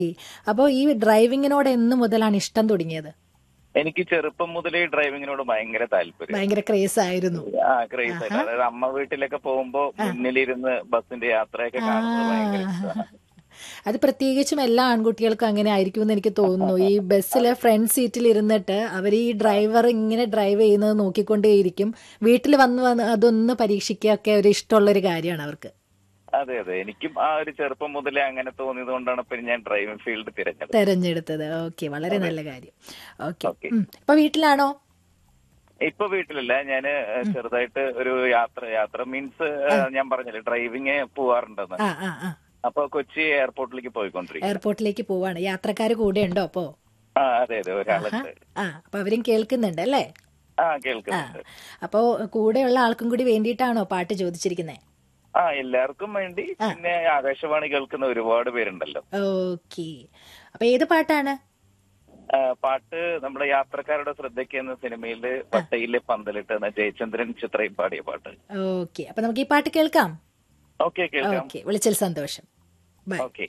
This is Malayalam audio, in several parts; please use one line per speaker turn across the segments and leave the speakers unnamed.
അപ്പോ ഈ ഡ്രൈവിങ്ങിനോട് എന്ന് മുതലാണ് ഇഷ്ടം തുടങ്ങിയത്?
എനിക്ക് ചെറുപ്പം മുതലേ ഡ്രൈവിങ്ങിനോട് ഭയങ്കര താല്പര്യം.
ഭയങ്കര ക്രേസ് ആയിരുന്നു.
ക്രേസ് ആയിട്ട്.
ആഹാ.
അതായത് അമ്മ വീട്ടിലൊക്കെ പോകുമ്പോ മുന്നിലിരുന്ന് ബസിന്റെ യാത്രയൊക്കെ കാണുന്നത് ഭയങ്കര ഇഷ്ടമാണ്.
അത് പ്രത്യേകിച്ചും എല്ലാ ആൺകുട്ടികൾക്കും അങ്ങനെ ആയിരിക്കും എന്ന് എനിക്ക് തോന്നുന്നു. ഈ ബസ്സിലെ ഫ്രണ്ട് സീറ്റിൽ ഇരുന്നിട്ട് അവർ ഈ ഡ്രൈവർ ഇങ്ങനെ ഡ്രൈവ് ചെയ്യുന്നത് നോക്കിക്കൊണ്ടേയിരിക്കും. വീട്ടിൽ വന്ന് അതൊന്ന് പരീക്ഷിക്കുകയൊക്കെ ഒരു ഇഷ്ടമുള്ളൊരു കാര്യമാണ് അവർക്ക്.
അതെ അതെ, എനിക്കും ആ ഒരു ചെറുപ്പം മുതലേ അങ്ങനെ തോന്നിയത് കൊണ്ടാണ് പിന്നെ ഞാൻ ഡ്രൈവിംഗ് ഫീൽഡ്
തെരഞ്ഞെടുത്തത്. ഓക്കെ, വളരെ
അതെ.
നല്ല കാര്യം. Okay,
okay.
ഇപ്പൊ വീട്ടിലാണോ?
ഇപ്പൊ വീട്ടിലല്ല, ഞാന് ചെറുതായിട്ട് ഒരു യാത്ര മീൻസ് ഞാൻ പറഞ്ഞില്ലേ ഡ്രൈവിംഗ് പോവാറുണ്ടെന്ന്.
ആ ആ ആ
അപ്പൊ കൊച്ചി എയർപോർട്ടിലേക്ക് പോയിക്കൊണ്ടിരിക്കും.
എയർപോർട്ടിലേക്ക് പോവാണ്. യാത്രക്കാര് കൂടെ ഉണ്ടോ അപ്പോ?
അതെ അതെ, ഒരാളുണ്ട്.
അപ്പൊ അവരും കേൾക്കുന്നുണ്ട് അല്ലേ?
കേൾക്കുന്നുണ്ട്.
അപ്പോ കൂടെയുള്ള ആൾക്കും കൂടി വേണ്ടിയിട്ടാണോ പാട്ട് ചോദിച്ചിരിക്കുന്നത്?
എല്ലാവർക്കും വേണ്ടി. പിന്നെ ആകാശവാണി കേൾക്കുന്ന ഒരുപാട് പേരുണ്ടല്ലോ.
ഓക്കെ, അപ്പൊ ഏത് പാട്ടാണ്?
പാട്ട് നമ്മുടെ യാത്രക്കാരുടെ ശ്രദ്ധയ്ക്ക് എന്ന സിനിമയില് പട്ടയിലെ പന്തലിട്ട് എന്ന ജയചന്ദ്രൻ ചിത്രയും പാടിയ പാട്ട്.
ഓക്കെ, അപ്പൊ നമുക്ക് ഈ പാട്ട് കേൾക്കാം.
ഓക്കെ, കേൾക്കാം.
ഓക്കെ, വിളിച്ചതിൽ സന്തോഷം. By.
Okay.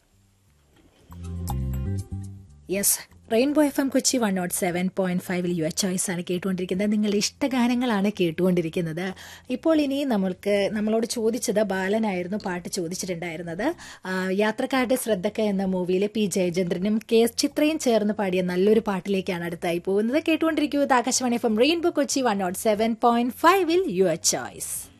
Yes, rainbow FM Kochi 107.5 your choice ആണ് കേട്ടുകൊണ്ടിരിക്കുന്നത്. നിങ്ങളുടെ ഇഷ്ടഗാനങ്ങളാണ് കേട്ടുകൊണ്ടിരിക്കുന്നത്. ഇപ്പോൾ ഇനി നമ്മളോട് ചോദിച്ചത് ബാലനായിരുന്നു പാട്ട് ചോദിച്ചിട്ടുണ്ടായിരുന്നത്. യാത്രക്കാരുടെ ശ്രദ്ധക്ക എന്ന മൂവിയിലെ പി ജയചന്ദ്രനും KS ചിത്രയും ചേർന്ന് പാടിയ നല്ലൊരു പാട്ടിലേക്കാണ് അടുത്തായി പോകുന്നത്. കേട്ടുകൊണ്ടിരിക്കുന്നത് Akashvani FM rainbow Kochi 107.5 your choice.